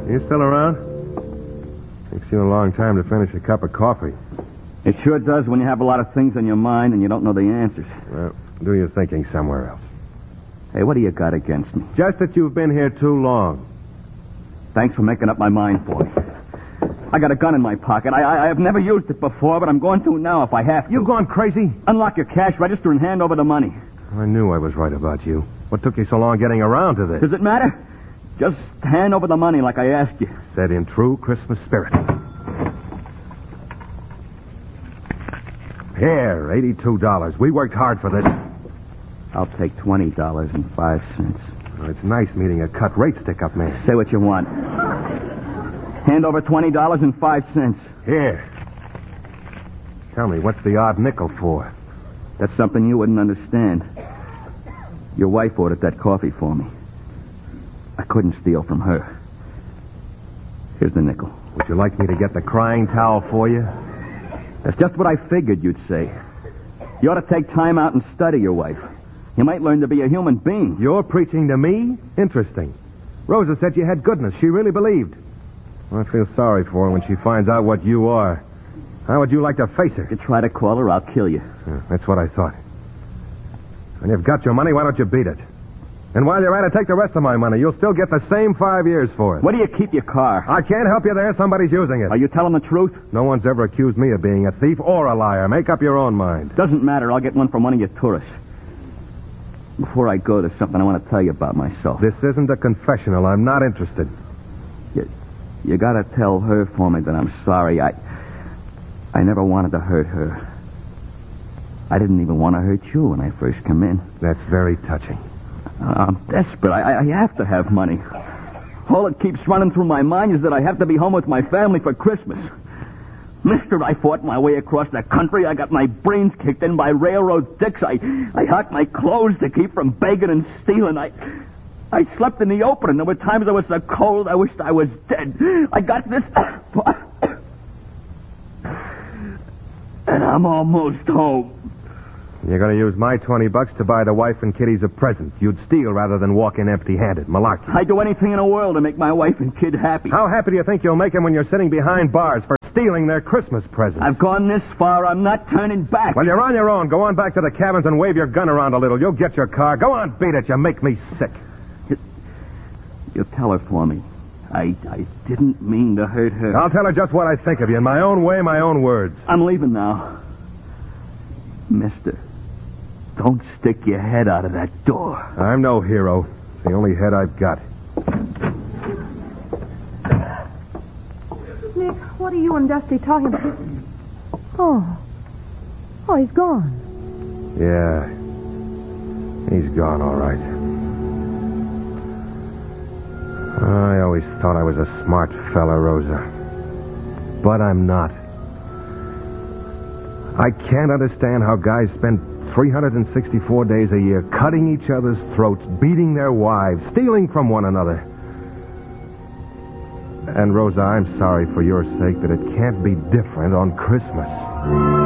You still around? Takes you a long time to finish a cup of coffee. It sure does when you have a lot of things on your mind and you don't know the answers. Well, do your thinking somewhere else. Hey, what do you got against me? Just that you've been here too long. Thanks for making up my mind for me. I got a gun in my pocket. I have never used it before, but I'm going to now if I have to. You gone crazy? Unlock your cash register and hand over the money. I knew I was right about you. What took you so long getting around to this? Does it matter? Just hand over the money like I asked you. Said in true Christmas spirit. Here, $82. We worked hard for this. I'll take $20.05. Well, it's nice meeting a cut rate stick-up man. Say what you want. Hand over $20.05. Here. Tell me, what's the odd nickel for? That's something you wouldn't understand. Your wife ordered that coffee for me. I couldn't steal from her. Here's the nickel. Would you like me to get the crying towel for you? That's just what I figured you'd say. You ought to take time out and study your wife. You might learn to be a human being. You're preaching to me? Interesting. Rosa said you had goodness. She really believed. I feel sorry for her when she finds out what you are. How would you like to face her? If you try to call her, I'll kill you. Yeah, that's what I thought. When you've got your money, why don't you beat it? And while you're at it, take the rest of my money. You'll still get the same 5 years for it. Where do you keep your car? I can't help you there. Somebody's using it. Are you telling the truth? No one's ever accused me of being a thief or a liar. Make up your own mind. Doesn't matter. I'll get one from one of your tourists. Before I go, there's something I want to tell you about myself. This isn't a confessional. I'm not interested. You gotta tell her for me that I'm sorry. I never wanted to hurt her. I didn't even want to hurt you when I first came in. That's very touching. I'm desperate. I have to have money. All that keeps running through my mind is that I have to be home with my family for Christmas. Mister, I fought my way across the country. I got my brains kicked in by railroad dicks. I hocked my clothes to keep from begging and stealing. I slept in the open, and there were times I was so cold I wished I was dead. I got this far, and I'm almost home. You're going to use my $20 to buy the wife and kiddies a present. You'd steal rather than walk in empty-handed. Malarkey. I'd do anything in the world to make my wife and kid happy. How happy do you think you'll make them when you're sitting behind bars for stealing their Christmas presents? I've gone this far. I'm not turning back. Well, you're on your own. Go on back to the cabins and wave your gun around a little. You'll get your car. Go on, beat it. You make me sick. You tell her for me. I didn't mean to hurt her. I'll tell her just what I think of you. In my own way, my own words. I'm leaving now. Mister, don't stick your head out of that door. I'm no hero. It's the only head I've got. Nick, what are you and Dusty talking about? Oh, he's gone. Yeah. He's gone, all right. I always thought I was a smart fella, Rosa. But I'm not. I can't understand how guys spend 364 days a year cutting each other's throats, beating their wives, stealing from one another. And, Rosa, I'm sorry for your sake that it can't be different on Christmas.